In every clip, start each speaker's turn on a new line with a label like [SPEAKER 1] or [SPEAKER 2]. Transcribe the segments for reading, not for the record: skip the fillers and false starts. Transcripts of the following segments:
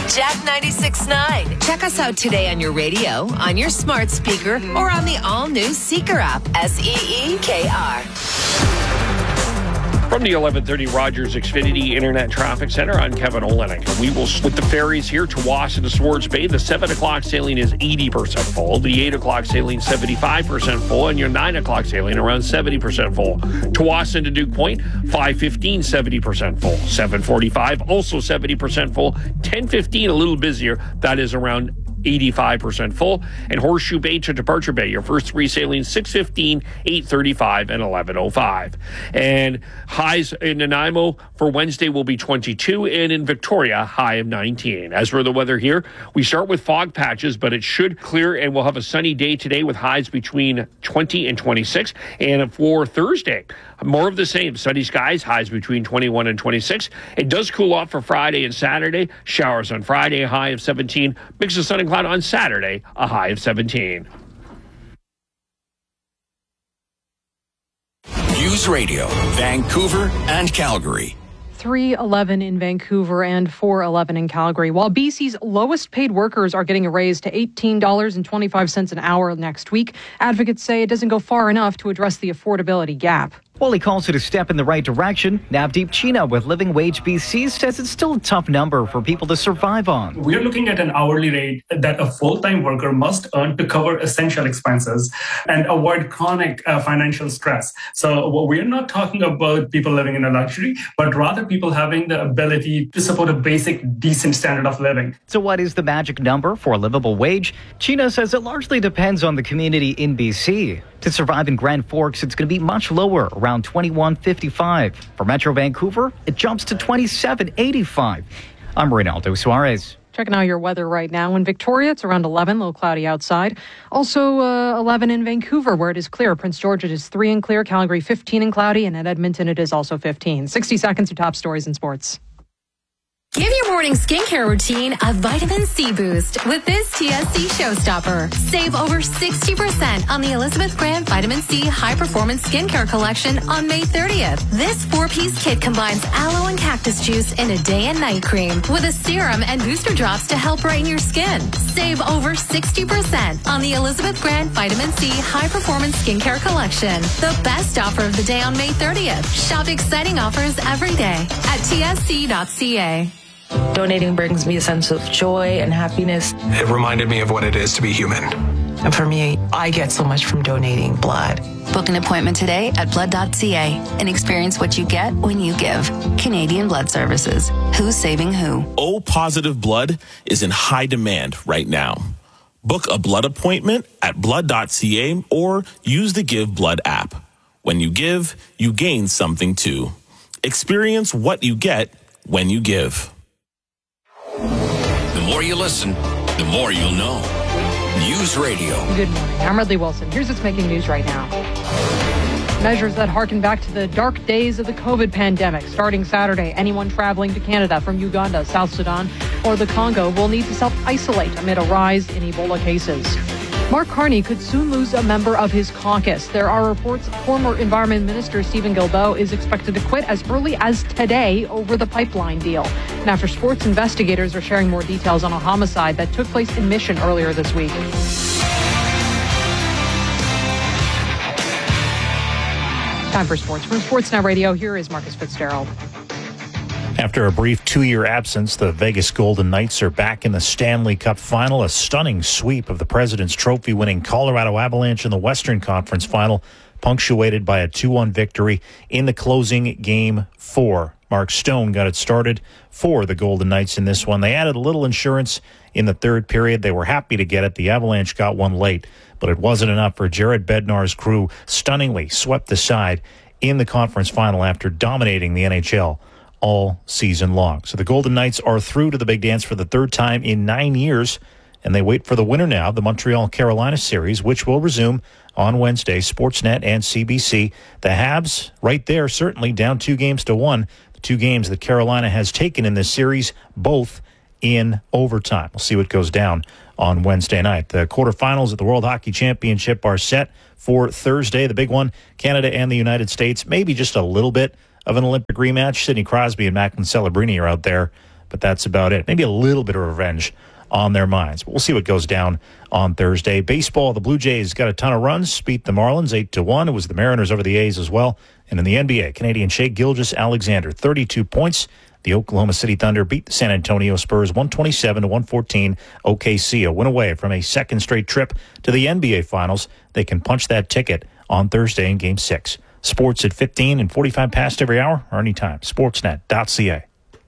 [SPEAKER 1] Jack 96.9. Check us out today on your radio, on your smart speaker, or on the all-new Seeker app. SEEKR.
[SPEAKER 2] From the 1130 Rogers Xfinity Internet Traffic Center, I'm Kevin Olenek. We will split the ferries here to Wasit to Swartz Bay. The 7 o'clock sailing is 80% full. The 8 o'clock sailing 75% full. And your 9 o'clock sailing around 70% full. To Wasit to Duke Point, 5:15, 70% full. 7:45, also 70% full. 10:15, a little busier. That is around 85% full. And Horseshoe Bay to Departure Bay, your first 3 sailings, 6:15, 8:35, and 11:05. And highs in Nanaimo for Wednesday will be 22, and in Victoria, high of 19. As for the weather here, we start with fog patches, but it should clear, and we'll have a sunny day today with highs between 20 and 26. And for Thursday, more of the same. Sunny skies, highs between 21 and 26. It does cool off for Friday and Saturday. Showers on Friday, a high of 17. Mix of sun and cloud on Saturday, a high of 17.
[SPEAKER 3] News Radio, Vancouver and Calgary.
[SPEAKER 4] 311 in Vancouver and 411 in Calgary. While BC's lowest paid workers are getting a raise to $18.25 an hour next week, advocates say it doesn't go far enough to address the affordability gap.
[SPEAKER 5] While he calls it a step in the right direction, Navdeep China with Living Wage BC says it's still a tough number for people to survive on.
[SPEAKER 6] We're looking at an hourly rate that a full-time worker must earn to cover essential expenses and avoid chronic financial stress. So we're not talking about people living in a luxury, but rather people having the ability to support a basic, decent standard of living.
[SPEAKER 5] So what is the magic number for a livable wage? China says it largely depends on the community in BC. To survive in Grand Forks, it's going to be much lower, around $21.55. For Metro Vancouver, it jumps to $27.85. I'm Reynaldo Suarez.
[SPEAKER 4] Checking out your weather right now. In Victoria, it's around 11, a little cloudy outside. Also 11 in Vancouver, where it is clear. Prince George, it is 3 and clear. Calgary, 15 and cloudy. And at Edmonton, it is also 15. 60 seconds to top stories in sports.
[SPEAKER 7] Give your morning skincare routine a vitamin C boost with this TSC Showstopper. Save over 60% on the Elizabeth Grant Vitamin C High Performance Skincare Collection on May 30th. This 4-piece kit combines aloe and cactus juice in a day and night cream with a serum and booster drops to help brighten your skin. Save over 60% on the Elizabeth Grant Vitamin C High Performance Skincare Collection. The best offer of the day on May 30th. Shop exciting offers every day at tsc.ca.
[SPEAKER 8] Donating brings me a sense of joy and happiness.
[SPEAKER 9] It reminded me of what it is to be human.
[SPEAKER 8] And for me, I get so much from donating blood.
[SPEAKER 10] Book an appointment today at blood.ca and experience what you get when you give. Canadian Blood Services. Who's saving who?
[SPEAKER 11] O-positive blood is in high demand right now. Book a blood appointment at blood.ca or use the Give Blood app. When you give, you gain something too. Experience what you get when you give.
[SPEAKER 3] The more you listen, the more you'll know. News Radio.
[SPEAKER 4] Good morning. I'm Ridley Wilson. Here's what's making news right now. Measures that harken back to the dark days of the COVID pandemic. Starting Saturday, anyone traveling to Canada from Uganda, South Sudan, or the Congo will need to self-isolate amid a rise in Ebola cases. Mark Carney could soon lose a member of his caucus. There are reports former Environment Minister Stephen Guilbeault is expected to quit as early as today over the pipeline deal. And after sports, investigators are sharing more details on a homicide that took place in Mission earlier this week. Time for sports. From Sportsnet Radio, here is Marcus Fitzgerald.
[SPEAKER 12] After a brief 2-year absence, the Vegas Golden Knights are back in the Stanley Cup final. A stunning sweep of the President's Trophy winning Colorado Avalanche in the Western Conference final, punctuated by a 2-1 victory in the closing Game 4. Mark Stone got it started for the Golden Knights in this one. They added a little insurance in the third period. They were happy to get it. The Avalanche got one late, but it wasn't enough for Jared Bednar's crew. Stunningly swept aside in the conference final after dominating the NHL all season long. So the Golden Knights are through to the big dance for the third time in 9 years, and they wait for the winner now, the Montreal-Carolina series, which will resume on Wednesday, Sportsnet and CBC. The Habs, right there, certainly down 2-1. The 2 games that Carolina has taken in this series, both in overtime. We'll see what goes down on Wednesday night. The quarterfinals at the World Hockey Championship are set for Thursday. The big one, Canada and the United States, maybe just a little bit of an Olympic rematch. Sidney Crosby and Macklin Celebrini are out there, but that's about it. Maybe a little bit of revenge on their minds. But we'll see what goes down on Thursday. Baseball, the Blue Jays got a ton of runs, beat the Marlins 8-1. It was the Mariners over the A's as well. And in the NBA, Canadian Shai Gilgeous-Alexander, 32 points. The Oklahoma City Thunder beat the San Antonio Spurs 127-114. OKC, a win away from a second straight trip to the NBA Finals. They can punch that ticket on Thursday in Game 6. Sports at 15 and 45 past every hour or anytime. Sportsnet.ca.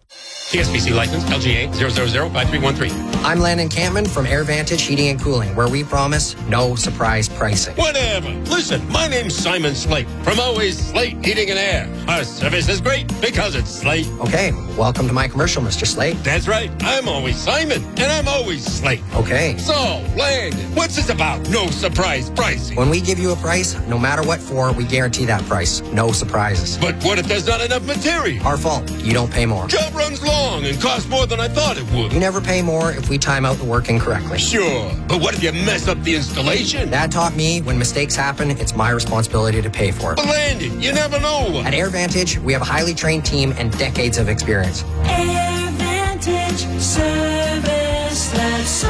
[SPEAKER 13] TSPC license LGA 0005313.
[SPEAKER 14] I'm Landon Campman from AirVantage Heating and Cooling, where we promise no surprise pricing.
[SPEAKER 13] Whatever. Listen, my name's Simon Slate from Always Slate Heating and Air. Our service is great because it's Slate.
[SPEAKER 14] Okay, welcome to my commercial, Mr. Slate.
[SPEAKER 13] That's right. I'm always Simon, and I'm always Slate.
[SPEAKER 14] Okay.
[SPEAKER 13] So, Landon, what's this about no surprise pricing?
[SPEAKER 14] When we give you a price, no matter what for, we guarantee that price. No surprises.
[SPEAKER 13] But what if there's not enough material?
[SPEAKER 14] Our fault. You don't pay more.
[SPEAKER 13] Job runs long and costs more than I thought it would.
[SPEAKER 14] You never pay more if we time out the work incorrectly.
[SPEAKER 13] Sure, but what if you mess up the installation?
[SPEAKER 14] Dad taught me when mistakes happen, it's my responsibility to pay for it.
[SPEAKER 13] But Landon, you never know.
[SPEAKER 14] At AirVantage, we have a highly trained team and decades of experience.
[SPEAKER 15] AirVantage service that's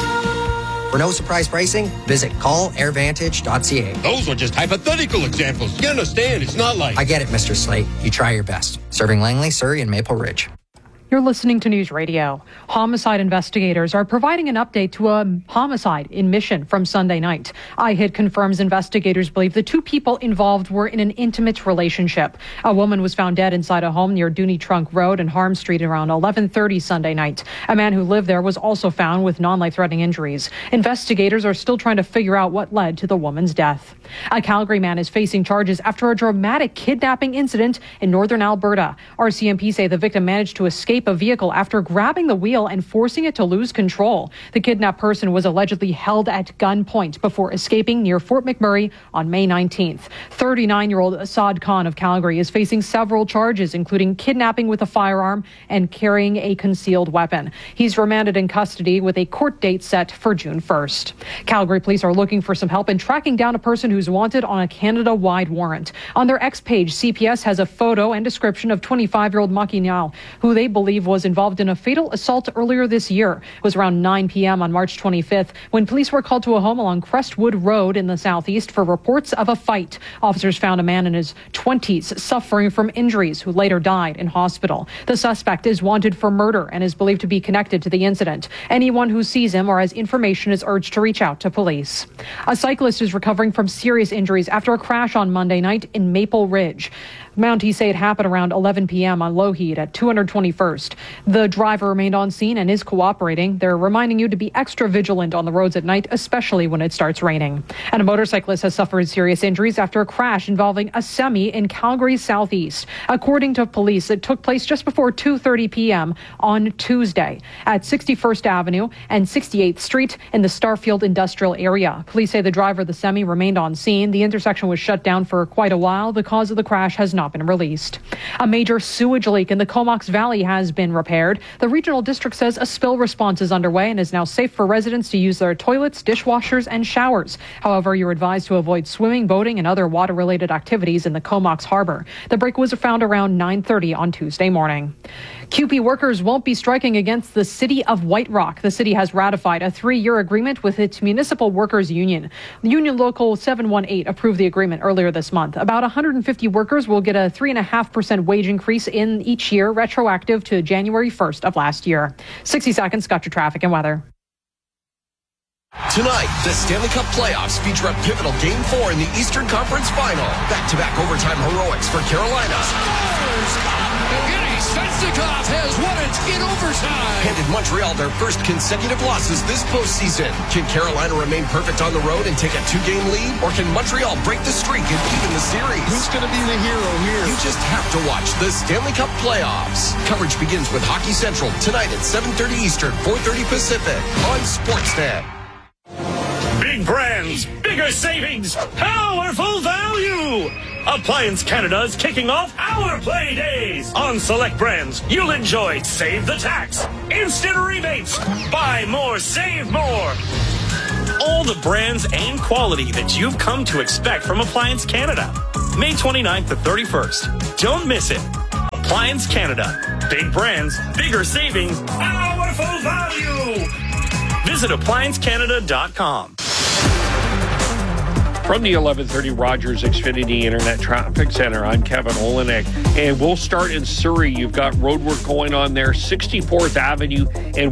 [SPEAKER 15] all.
[SPEAKER 14] For no surprise pricing, visit callairvantage.ca.
[SPEAKER 13] Those are just hypothetical examples. You understand, it's not like...
[SPEAKER 14] I get it, Mr. Slate. You try your best. Serving Langley, Surrey, and Maple Ridge.
[SPEAKER 4] You're listening to News Radio. Homicide investigators are providing an update to a homicide in Mission from Sunday night. iHit confirms investigators believe the two people involved were in an intimate relationship. A woman was found dead inside a home near Dooney Trunk Road and Harm Street around 11:30 Sunday night. A man who lived there was also found with non-life-threatening injuries. Investigators are still trying to figure out what led to the woman's death. A Calgary man is facing charges after a dramatic kidnapping incident in northern Alberta. RCMP say the victim managed to escape a vehicle after grabbing the wheel and forcing it to lose control. The kidnapped person was allegedly held at gunpoint before escaping near Fort McMurray on May 19th. 39-year-old Assad Khan of Calgary is facing several charges, including kidnapping with a firearm and carrying a concealed weapon. He's remanded in custody with a court date set for June 1st. Calgary police are looking for some help in tracking down a person who's wanted on a Canada-wide warrant. On their X page, CPS has a photo and description of 25-year-old Maki Nial, who they believe was involved in a fatal assault earlier this year. It was around 9 p.m. on March 25th when police were called to a home along Crestwood Road in the southeast for reports of a fight. Officers found a man in his 20s suffering from injuries who later died in hospital. The suspect is wanted for murder and is believed to be connected to the incident. Anyone who sees him or has information is urged to reach out to police. A cyclist is recovering from serious injuries after a crash on Monday night in Maple Ridge. Mounties say it happened around 11 p.m. on Lougheed at 221st. The driver remained on scene and is cooperating. They're reminding you to be extra vigilant on the roads at night, especially when it starts raining. And a motorcyclist has suffered serious injuries after a crash involving a semi in Calgary's southeast. According to police, it took place just before 2:30 p.m. on Tuesday at 61st Avenue and 68th Street in the Starfield industrial area. Police say the driver of the semi remained on scene. The intersection was shut down for quite a while. The cause of the crash has not been released. A major sewage leak in the Comox Valley has been repaired. The regional district says a spill response is underway and is now safe for residents to use their toilets, dishwashers, and showers. However, you're advised to avoid swimming, boating, and other water-related activities in the Comox Harbor. The break was found around 9:30 on Tuesday morning. CUPE workers won't be striking against the City of White Rock. The city has ratified a 3-year agreement with its municipal workers union. The Union Local 718 approved the agreement earlier this month. About 150 workers will get a 3.5% wage increase in each year, retroactive to January 1st of last year. 60 seconds, got your traffic and weather.
[SPEAKER 16] Tonight, the Stanley Cup playoffs feature a pivotal Game 4 in the Eastern Conference Final. Back-to-back overtime heroics for Carolina.
[SPEAKER 17] Evgeny Svechnikov has won it in overtime.
[SPEAKER 16] Handed Montreal their first consecutive losses this postseason. Can Carolina remain perfect on the road and take a 2-game lead? Or can Montreal break the streak and even the series?
[SPEAKER 17] Who's going to be the hero here?
[SPEAKER 16] You just have to watch the Stanley Cup playoffs. Coverage begins with Hockey Central tonight at 7:30 Eastern, 4:30 Pacific on Sportsnet.
[SPEAKER 18] Big brands, bigger savings, powerful value. Appliance Canada is kicking off our play days. On select brands, you'll enjoy Save the Tax, instant rebates, buy more, save more. All the brands and quality that you've come to expect from Appliance Canada. May 29th to 31st. Don't miss it. Appliance Canada. Big brands, bigger savings, powerful value. Visit ApplianceCanada.com.
[SPEAKER 2] From the 1130 Rogers Xfinity Internet Traffic Center, I'm Kevin Olenek, and we'll start in Surrey. You've got roadwork going on there. 64th Avenue and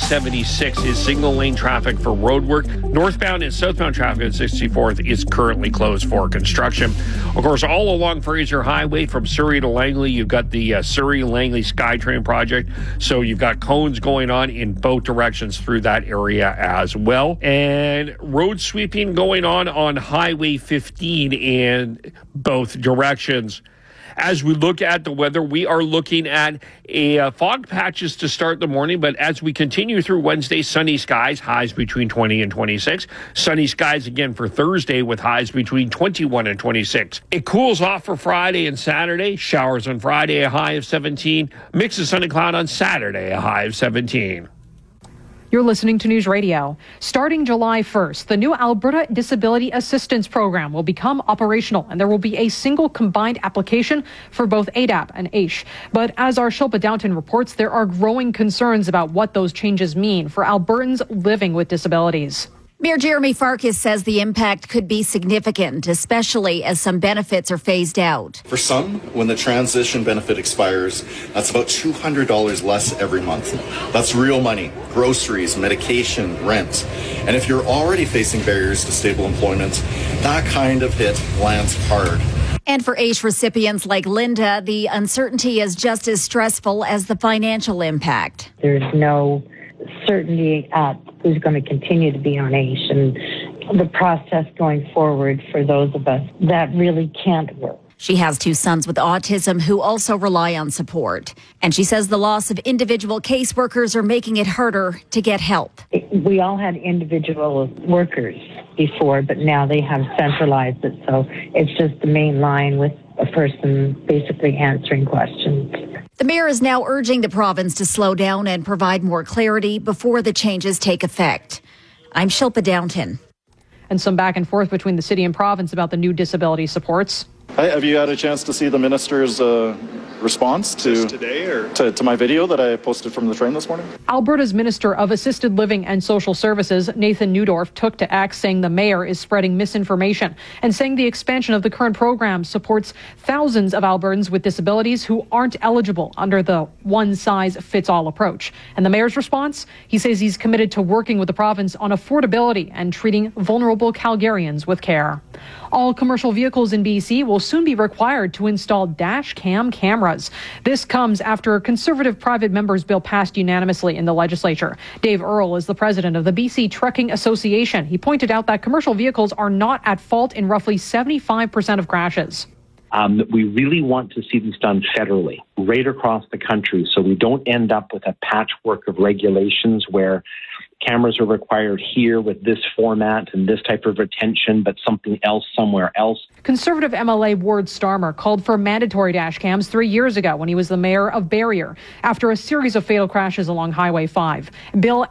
[SPEAKER 2] 176 is single-lane traffic for roadwork. Northbound and southbound traffic at 64th is currently closed for construction. Of course, all along Fraser Highway from Surrey to Langley, you've got the Surrey-Langley SkyTrain project, so you've got cones going on in both directions through that area as well. And road sweeping going on Highway 15 in both directions. As we look at the weather, we are looking at fog patches to start the morning, but as we continue through Wednesday, sunny skies, highs between 20 and 26. Sunny skies again for Thursday with highs between 21 and 26. It cools off for Friday and Saturday. Showers on Friday, a high of 17. Mix of sun and cloud on Saturday, a high of 17.
[SPEAKER 4] You're listening to News Radio. Starting July 1st, the new Alberta Disability Assistance Program will become operational, and there will be a single combined application for both ADAP and AISH. But as our Shilpa Downton reports, there are growing concerns about what those changes mean for Albertans living with disabilities.
[SPEAKER 19] Mayor Jeremy Farkas says the impact could be significant, especially as some benefits are phased out.
[SPEAKER 20] For some, when the transition benefit expires, that's about $200 less every month. That's real money, groceries, medication, rent. And if you're already facing barriers to stable employment, that kind of hit lands hard.
[SPEAKER 19] And for AISH recipients like Linda, the uncertainty is just as stressful as the financial impact.
[SPEAKER 21] There's no certainty at who's going to continue to be on AISH, and the process going forward for those of us that really can't work.
[SPEAKER 19] She has two sons with autism who also rely on support. And she says the loss of individual caseworkers are making it harder to get help.
[SPEAKER 21] We all had individual workers before, but now they have centralized it. So it's just the main line with a person basically answering questions.
[SPEAKER 19] The mayor is now urging the province to slow down and provide more clarity before the changes take effect. I'm Shilpa Downton.
[SPEAKER 4] And some back and forth between the city and province about the new disability supports.
[SPEAKER 22] Hi, have you had a chance to see the minister's response to my video that I posted from the train this morning?
[SPEAKER 4] Alberta's Minister of Assisted Living and Social Services, Nathan Neudorf, took to X, saying the mayor is spreading misinformation and saying the expansion of the current program supports thousands of Albertans with disabilities who aren't eligible under the one-size-fits-all approach. And the mayor's response? He says he's committed to working with the province on affordability and treating vulnerable Calgarians with care. All commercial vehicles in BC will soon be required to install dash cam cameras. This comes after a Conservative private members bill passed unanimously in the legislature. Dave Earle is the president of the BC Trucking Association. He pointed out that commercial vehicles are not at fault in roughly 75% of crashes.
[SPEAKER 23] We really want to see this done federally, right across the country, so we don't end up with a patchwork of regulations where cameras are required here with this format and this type of retention, but something else somewhere else.
[SPEAKER 4] Conservative MLA Ward Starmer called for mandatory dash cams 3 years ago when he was the mayor of Barrier after a series of fatal crashes along Highway 5. Bill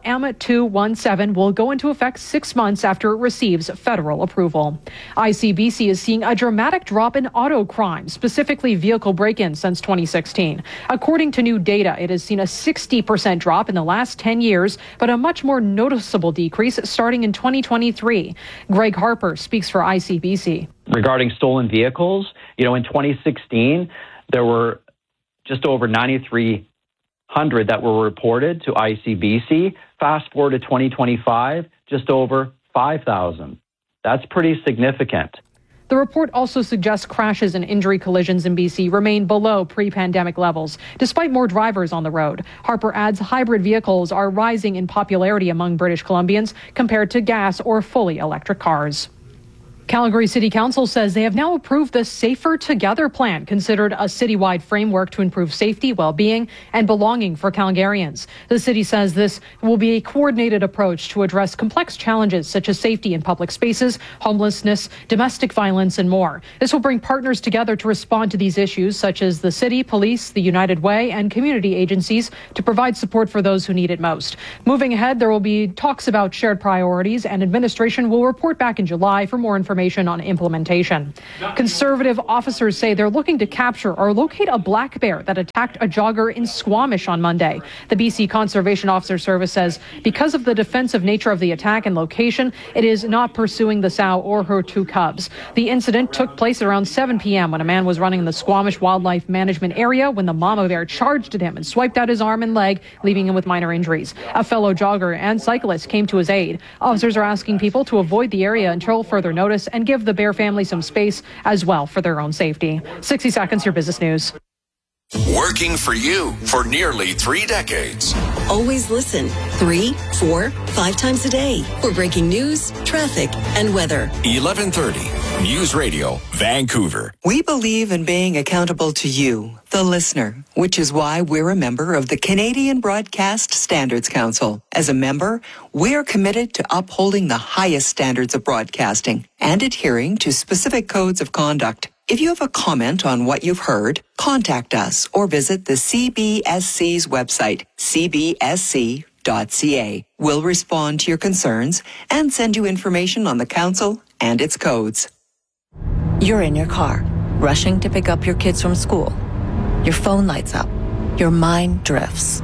[SPEAKER 4] M217 will go into effect 6 months after it receives federal approval. ICBC is seeing a dramatic drop in auto crime, specifically vehicle break-ins, since 2016. According to new data, it has seen a 60% drop in the last 10 years, but a much more noticeable decrease starting in 2023. Greg Harper speaks for ICBC.
[SPEAKER 24] Regarding stolen vehicles, in 2016, there were just over 9,300 that were reported to ICBC. Fast forward to 2025, just over 5,000. That's pretty significant.
[SPEAKER 4] The report also suggests crashes and injury collisions in BC remain below pre-pandemic levels, despite more drivers on the road. Harper adds hybrid vehicles are rising in popularity among British Columbians compared to gas or fully electric cars. Calgary City Council says they have now approved the Safer Together plan, considered a citywide framework to improve safety, well-being, and belonging for Calgarians. The city says this will be a coordinated approach to address complex challenges such as safety in public spaces, homelessness, domestic violence, and more. This will bring partners together to respond to these issues, such as the city, police, the United Way, and community agencies, to provide support for those who need it most. Moving ahead, there will be talks about shared priorities, and administration will report back in July for more information information on implementation. Conservative officers say they're looking to capture or locate a black bear that attacked a jogger in Squamish on Monday. The BC Conservation Officer Service says because of the defensive nature of the attack and location, it is not pursuing the sow or her two cubs. The incident took place at around 7 p.m. when a man was running in the Squamish Wildlife Management area when the mama bear charged at him and swiped out his arm and leg, leaving him with minor injuries. A fellow jogger and cyclist came to his aid. Officers are asking people to avoid the area until further notice and give the bear family some space as well for their own safety. 60 seconds, your business news.
[SPEAKER 1] Working for you for nearly 3 decades.
[SPEAKER 5] Always listen 3, 4, 5 times a day for breaking news, traffic, and weather.
[SPEAKER 1] 1130 News Radio, Vancouver.
[SPEAKER 6] We believe in being accountable to you, the listener, which is why we're a member of the Canadian Broadcast Standards Council. As a member, we're committed to upholding the highest standards of broadcasting and adhering to specific codes of conduct. If you have a comment on what you've heard, contact us or visit the CBSC's website, cbsc.ca. We'll respond to your concerns and send you information on the council and its codes.
[SPEAKER 8] You're in your car, rushing to pick up your kids from school. Your phone lights up. Your mind drifts.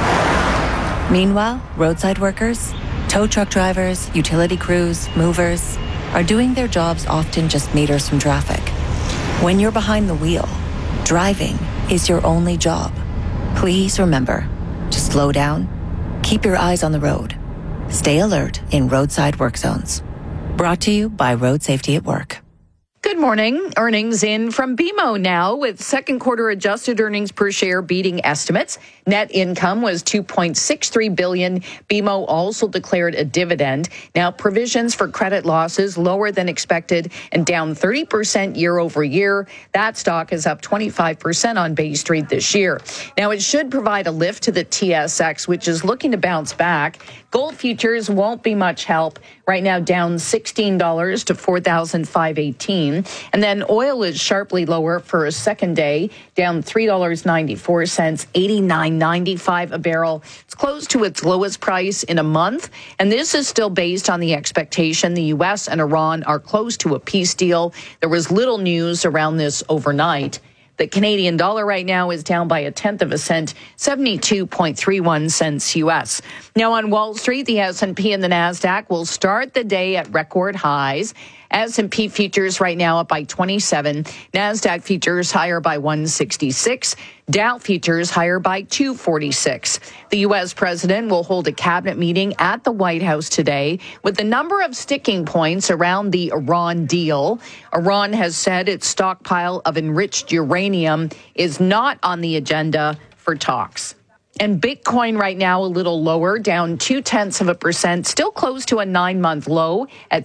[SPEAKER 8] Meanwhile, roadside workers, tow truck drivers, utility crews, movers are doing their jobs often just meters from traffic. When you're behind the wheel, driving is your only job. Please remember to slow down, keep your eyes on the road, stay alert in roadside work zones. Brought to you by Road Safety at Work.
[SPEAKER 7] Good morning. Earnings in from BMO now, with second quarter adjusted earnings per share beating estimates. Net income was $2.63 billion. BMO also declared a dividend. Now, provisions for credit losses lower than expected and down 30% year over year. That stock is up 25% on Bay Street this year. Now, it should provide a lift to the TSX, which is looking to bounce back. Gold futures won't be much help. Right now, down $16 to $4,518. And then oil is sharply lower for a second day, down $3.94, $89.95 a barrel. It's close to its lowest price in a month. And this is still based on the expectation the U.S. and Iran are close to a peace deal. There was little news around this overnight. The Canadian dollar right now is down by 1/10 cent, 72.31 cents U.S. Now on Wall Street, the S&P and the NASDAQ will start the day at record highs. S&P futures right now up by 27. NASDAQ futures higher by 166. Dow futures higher by 246. The U.S. president will hold a cabinet meeting at the White House today with a number of sticking points around the Iran deal. Iran has said its stockpile of enriched uranium is not on the agenda for talks. And Bitcoin right now a little lower, down 0.2%, still close to a 9-month low at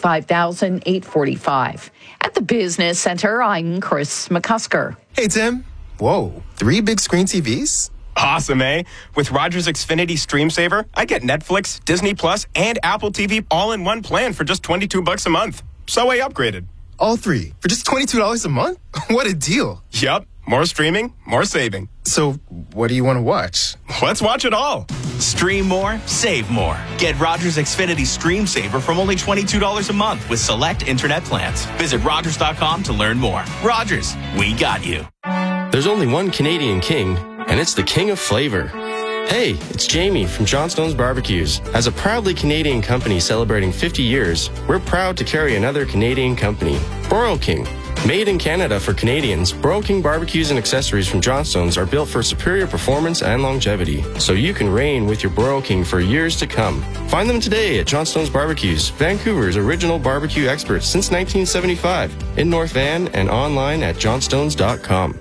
[SPEAKER 7] 75,845. At the Business Center, I'm Chris McCusker.
[SPEAKER 25] Hey, Tim. Whoa, 3 big screen TVs? Awesome, eh? With Rogers Xfinity Stream Saver, I get Netflix, Disney Plus, and Apple TV all in one plan for just $22 a month. So I upgraded. All 3 for just $22 a month? What a deal. Yup. More streaming, more saving. So, what do you want to watch? Let's watch it all.
[SPEAKER 26] Stream more, save more. Get Rogers Xfinity Stream Saver from only $22 a month with select internet plans. Visit Rogers.com to learn more. Rogers, we got you.
[SPEAKER 27] There's only one Canadian king, and it's the king of flavor. Hey, it's Jamie from Johnstone's Barbecues. As a proudly Canadian company celebrating 50 years, we're proud to carry another Canadian company, Broil King. Made in Canada for Canadians, Broil King barbecues and accessories from Johnstone's are built for superior performance and longevity, so you can reign with your Broil King for years to come. Find them today at Johnstone's Barbecues, Vancouver's original barbecue experts since 1975, in North Van and online at johnstones.com.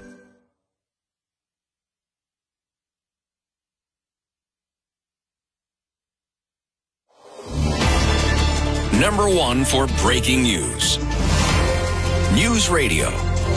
[SPEAKER 1] Number 1 for breaking news. News Radio.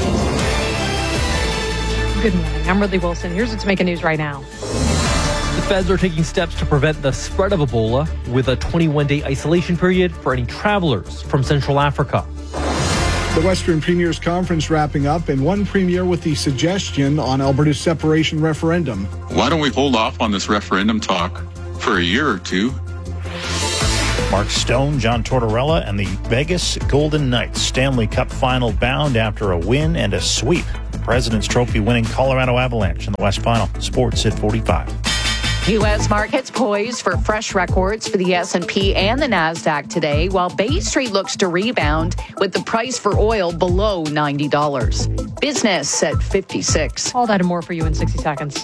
[SPEAKER 4] Good morning. I'm Ridley Wilson. Here's what's making news right now.
[SPEAKER 28] The feds are taking steps to prevent the spread of Ebola with a 21-day isolation period for any travelers from Central Africa.
[SPEAKER 29] The Western Premiers Conference wrapping up, and one premier with the suggestion on Alberta's separation referendum.
[SPEAKER 30] Why don't we hold off on this referendum talk for a year or two?
[SPEAKER 3] Mark Stone, John Tortorella, and the Vegas Golden Knights Stanley Cup final bound after a win and a sweep. The President's Trophy winning Colorado Avalanche in the West Final. Sports at 45.
[SPEAKER 7] U.S. markets poised for fresh records for the S&P and the NASDAQ today, while Bay Street looks to rebound with the price for oil below $90. Business at 56.
[SPEAKER 4] All that and more for you in 60 seconds.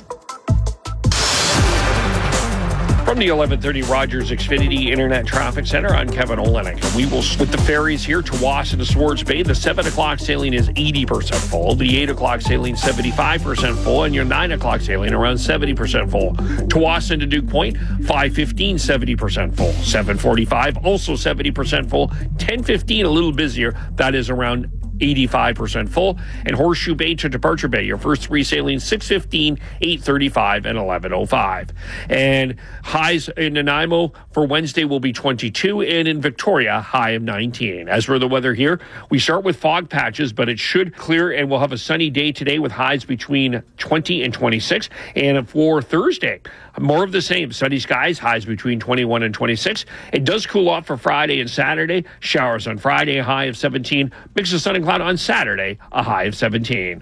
[SPEAKER 2] From the 1130 Rogers Xfinity Internet Traffic Center, I'm Kevin Olenek. And we will with the ferries here to Wassana Swords Bay. The 7 o'clock sailing is 80% full. The 8 o'clock sailing 75% full. And your 9 o'clock sailing around 70% full. To Wassana to Duke Point, 5:15, 70% full. 7:45, also 70% full. 10:15, a little busier. That is around 85% full. And Horseshoe Bay to Departure Bay, your first 3 sailings, 6:15, 8:35, and 11:05. And highs in Nanaimo for Wednesday will be 22, and in Victoria, high of 19. As for the weather here, we start with fog patches, but it should clear, and we'll have a sunny day today with highs between 20 and 26. And for Thursday, more of the same. Sunny skies, highs between 21 and 26. It does cool off for Friday and Saturday. Showers on Friday, a high of 17. Mix of sun and cloud on Saturday, a high of 17.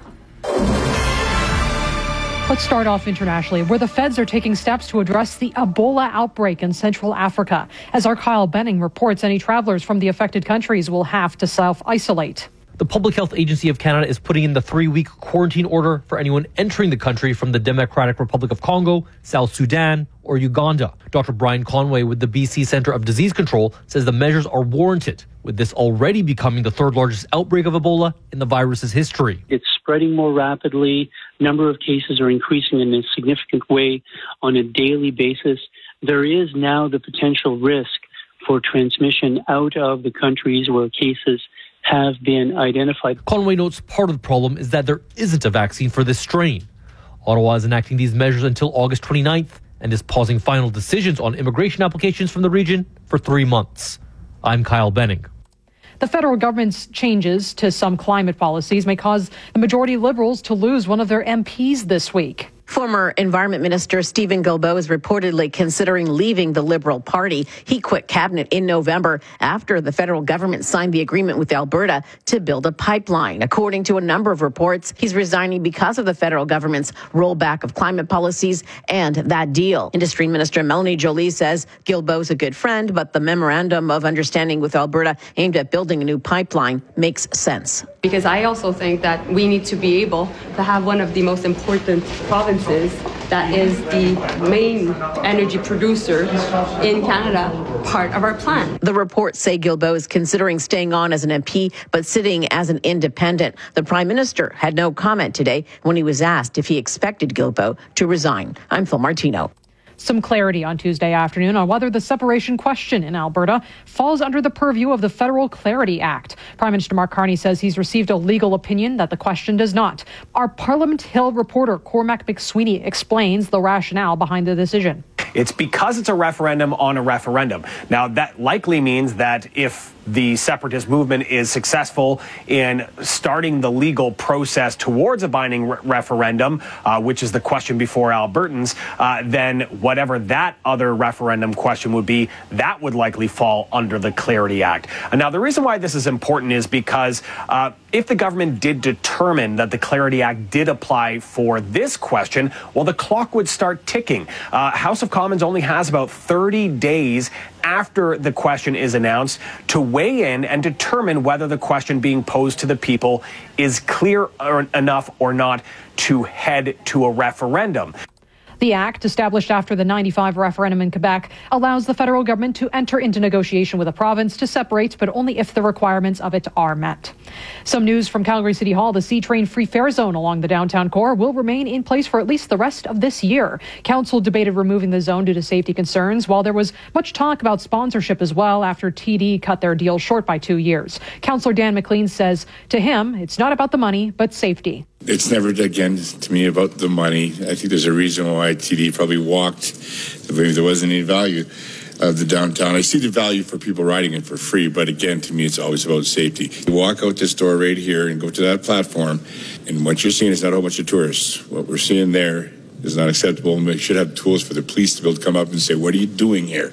[SPEAKER 4] Let's start off internationally, where the feds are taking steps to address the Ebola outbreak in Central Africa. As our Kyle Benning reports, any travelers from the affected countries will have to self-isolate.
[SPEAKER 28] The Public Health Agency of Canada is putting in the 3-week quarantine order for anyone entering the country from the Democratic Republic of Congo, South Sudan, or Uganda. Dr. Brian Conway with the BC Centre of Disease Control says the measures are warranted, with this already becoming the 3rd largest outbreak of Ebola in the virus's history.
[SPEAKER 9] It's spreading more rapidly. Number of cases are increasing in a significant way on a daily basis. There is now the potential risk for transmission out of the countries where cases have been identified.
[SPEAKER 28] Conway notes part of the problem is that there isn't a vaccine for this strain. Ottawa is enacting these measures until August 29th and is pausing final decisions on immigration applications from the region for 3 months. I'm Kyle Benning.
[SPEAKER 4] The federal government's changes to some climate policies may cause the majority Liberals to lose one of their MPs this week.
[SPEAKER 7] Former Environment Minister Stephen Guilbeault is reportedly considering leaving the Liberal Party. He quit cabinet in November after the federal government signed the agreement with Alberta to build a pipeline. According to a number of reports, he's resigning because of the federal government's rollback of climate policies and that deal. Industry Minister Melanie Joly says Guilbeault's a good friend, but the memorandum of understanding with Alberta aimed at building a new pipeline makes sense.
[SPEAKER 10] Because I also think that we need to be able to have one of the most important provinces that is the main energy producer in Canada part of our plan.
[SPEAKER 7] The reports say Guilbeault is considering staying on as an MP but sitting as an independent. The Prime Minister had no comment today when he was asked if he expected Guilbeault to resign. I'm Phil Martino.
[SPEAKER 4] Some clarity on Tuesday afternoon on whether the separation question in Alberta falls under the purview of the Federal Clarity Act. Prime Minister Mark Carney says he's received a legal opinion that the question does not. Our Parliament Hill reporter Cormac McSweeney explains the rationale behind the decision.
[SPEAKER 11] It's because it's a referendum on a referendum. Now, that likely means that if the separatist movement is successful in starting the legal process towards a binding referendum, which is the question before Albertans, then whatever that other referendum question would be, that would likely fall under the Clarity Act. Now, the reason why this is important is because if the government did determine that the Clarity Act did apply for this question, well, the clock would start ticking. House of Commons only has about 30 days after the question is announced to weigh in and determine whether the question being posed to the people is clear enough or not to head to a referendum.
[SPEAKER 4] The act, established after the 95 referendum in Quebec, allows the federal government to enter into negotiation with a province to separate, but only if the requirements of it are met. Some news from Calgary City Hall. The C-Train free fare zone along the downtown core will remain in place for at least the rest of this year. Council debated removing the zone due to safety concerns, while there was much talk about sponsorship as well after TD cut their deal short by 2 years. Councillor Dan McLean says, to him, it's not about the money, but safety.
[SPEAKER 12] It's never, again, to me, about the money. I think there's a reason why TD probably walked. I believe there wasn't any value of the downtown. I see the value for people riding it for free, but again, to me, it's always about safety. You walk out this door right here and go to that platform, and what you're seeing is not a whole bunch of tourists. What we're seeing there is not acceptable, and we should have tools for the police to be able to come up and say, what are you doing here?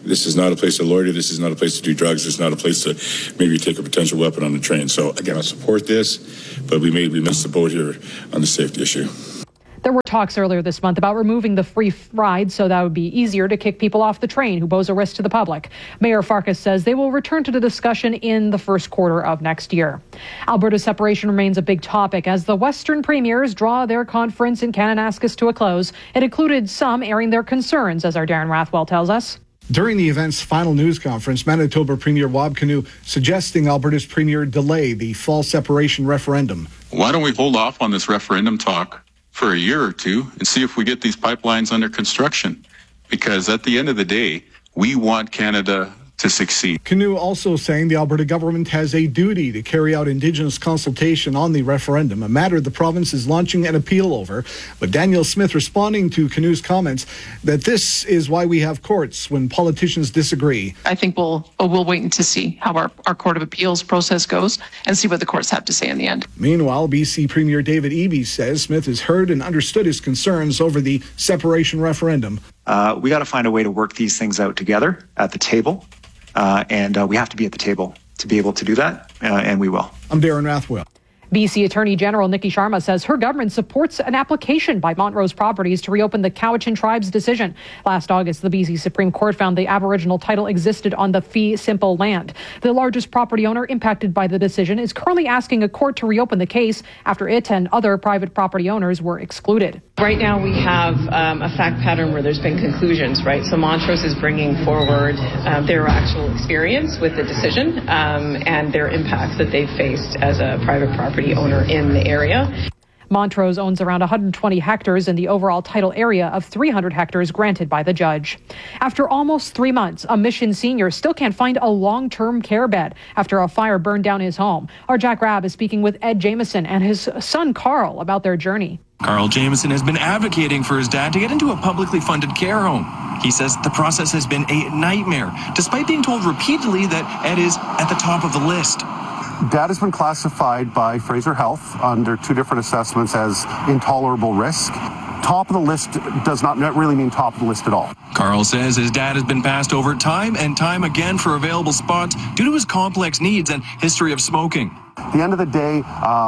[SPEAKER 12] This is not a place to loiter. This is not a place to do drugs. It's not a place to maybe take a potential weapon on the train. So, again, I support this, but we missed the boat here on the safety issue.
[SPEAKER 4] There were talks earlier this month about removing the free ride so that would be easier to kick people off the train who pose a risk to the public. Mayor Farkas says they will return to the discussion in the first quarter of next year. Alberta's separation remains a big topic as the Western premiers draw their conference in Kananaskis to a close. It included some airing their concerns, as our Darren Rathwell tells us.
[SPEAKER 29] During the event's final news conference, Manitoba Premier Wab Kinew suggesting Alberta's Premier delay the fall separation referendum.
[SPEAKER 13] Why don't we hold off on this referendum talk for a year or two and see if we get these pipelines under construction? Because at the end of the day, we want Canada to succeed.
[SPEAKER 29] Kinew also saying the Alberta government has a duty to carry out Indigenous consultation on the referendum, a matter the province is launching an appeal over. But Daniel Smith responding to Kinew's comments that this is why we have courts when politicians disagree.
[SPEAKER 14] I think we'll wait to see how our Court of Appeals process goes and see what the courts have to say in the end.
[SPEAKER 29] Meanwhile, BC Premier David Eby says Smith has heard and understood his concerns over the separation referendum.
[SPEAKER 15] We got to find a way to work these things out together at the table. And we have to be at the table to be able to do that, and we will.
[SPEAKER 29] I'm Darren Rathwell.
[SPEAKER 4] BC Attorney General Nikki Sharma says her government supports an application by Montrose Properties to reopen the Cowichan Tribe's decision. Last August, the BC Supreme Court found the Aboriginal title existed on the fee simple land. The largest property owner impacted by the decision is currently asking a court to reopen the case after it and other private property owners were excluded.
[SPEAKER 16] Right now we have a fact pattern where there's been conclusions, right? So Montrose is bringing forward their actual experience with the decision and their impacts that they've faced as a private property owner in the area.
[SPEAKER 4] Montrose owns around 120 hectares in the overall title area of 300 hectares granted by the judge. After almost 3 months, a Mission senior still can't find a long-term care bed after a fire burned down his home. Our Jack Rabb is speaking with Ed Jameson and his son Carl about their journey.
[SPEAKER 17] Carl Jameson has been advocating for his dad to get into a publicly funded care home. He says the process has been a nightmare, despite being told repeatedly that Ed is at the top of the list.
[SPEAKER 18] Dad has been classified by Fraser Health under 2 different assessments as intolerable risk. Top of the list does not really mean top of the list at all.
[SPEAKER 17] Carl says his dad has been passed over time and time again for available spots due to his complex needs and history of smoking.
[SPEAKER 18] At the end of the day,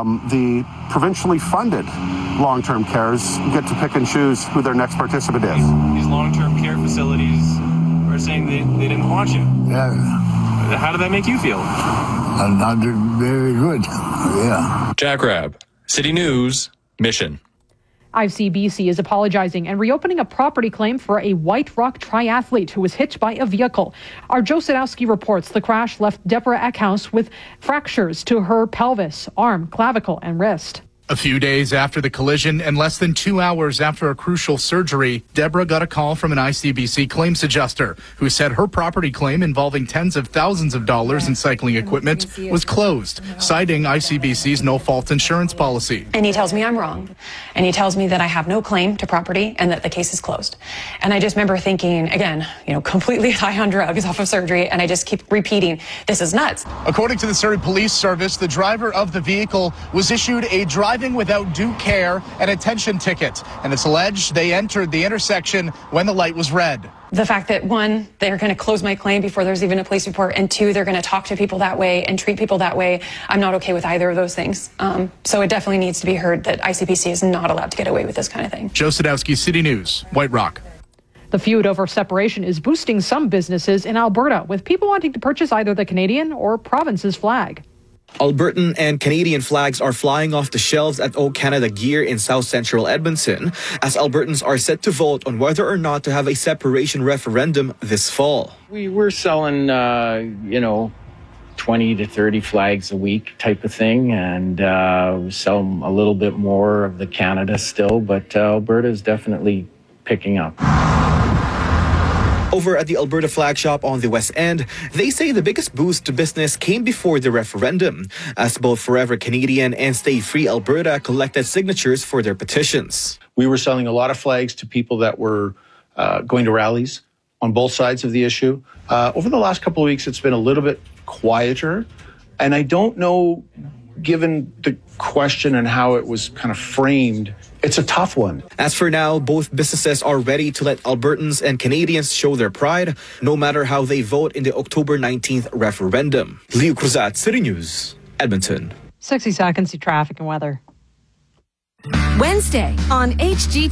[SPEAKER 18] the provincially funded long-term cares get to pick and choose who their next participant is.
[SPEAKER 17] These long-term care facilities are saying they didn't want you.
[SPEAKER 19] Yeah.
[SPEAKER 17] How did that make you feel?
[SPEAKER 19] Not very good, yeah.
[SPEAKER 20] Jack Rabb, City News, Mission.
[SPEAKER 4] ICBC is apologizing and reopening a property claim for a White Rock triathlete who was hit by a vehicle. Our Joe Sadowski reports the crash left Deborah Eckhouse with fractures to her pelvis, arm, clavicle, and wrist.
[SPEAKER 21] A few days after the collision and less than 2 hours after a crucial surgery, Deborah got a call from an ICBC claims adjuster who said her property claim involving tens of thousands of dollars in cycling equipment was closed, citing ICBC's no-fault insurance policy.
[SPEAKER 30] And he tells me I'm wrong. And he tells me that I have no claim to property and that the case is closed. And I just remember thinking, again, completely high on drugs off of surgery, and I just keep repeating, this is nuts.
[SPEAKER 21] According to the Surrey Police Service, the driver of the vehicle was issued a driving without due care and attention ticket, and it's alleged they entered the intersection when the light was red.
[SPEAKER 30] The fact that, 1, they're going to close my claim before there's even a police report, and 2, they're going to talk to people that way and treat people that way, I'm not okay with either of those things. So it definitely needs to be heard that ICBC is not allowed to get away with this kind of thing.
[SPEAKER 21] Joe Sadowski, City News, White Rock.
[SPEAKER 4] The feud over separation is boosting some businesses in Alberta, with people wanting to purchase either the Canadian or province's flag.
[SPEAKER 31] Albertan and Canadian flags are flying off the shelves at O Canada Gear in South Central Edmonton, as Albertans are set to vote on whether or not to have a separation referendum this fall.
[SPEAKER 32] We're selling, 20 to 30 flags a week type of thing, and we sell a little bit more of the Canada still, but Alberta is definitely picking up.
[SPEAKER 31] Over at the Alberta Flag Shop on the West End, they say the biggest boost to business came before the referendum, as both Forever Canadian and Stay Free Alberta collected signatures for their petitions.
[SPEAKER 33] We were selling a lot of flags to people that were going to rallies on both sides of the issue. Over the last couple of weeks, it's been a little bit quieter, and I don't know, given the question and how it was kind of framed, It's a tough one.
[SPEAKER 31] As for now, both businesses are ready to let Albertans and Canadians show their pride, no matter how they vote in the October 19th referendum. Leo Cruzat, City News, Edmonton.
[SPEAKER 4] 60 seconds to traffic and weather.
[SPEAKER 1] Wednesday on HGTV.